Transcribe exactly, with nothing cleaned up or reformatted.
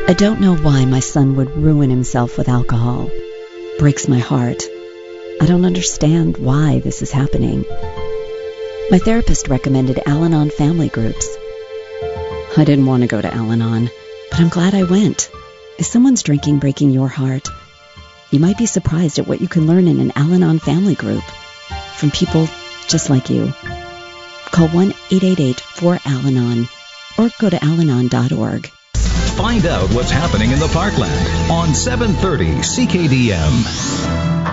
I don't know why my son would ruin himself with alcohol. Breaks my heart. I don't understand why this is happening. My therapist recommended Al-Anon family groups. I didn't want to go to Al-Anon, but I'm glad I went. If someone's drinking breaking your heart, you might be surprised at what you can learn in an Al-Anon family group from people just like you. Call one eight eight eight four Al Anon or go to al anon dot org. Find out what's happening in the Parkland on seven thirty C K D M.